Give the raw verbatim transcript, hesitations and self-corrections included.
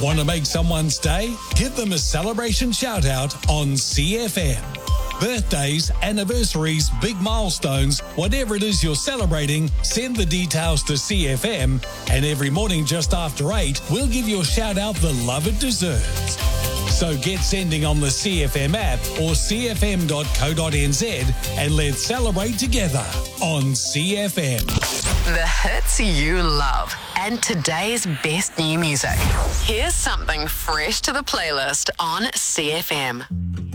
Want to make someone's day? Give them a celebration shout out on C F M. Birthdays, anniversaries, big milestones, whatever it is you're celebrating, send the details to C F M, and every morning just after eight, we'll give your shout out the love it deserves. So get sending on the C F M app or c f m dot co dot n z and let's celebrate together on C F M. The hits you love and today's best new music. Here's something fresh to the playlist on C F M.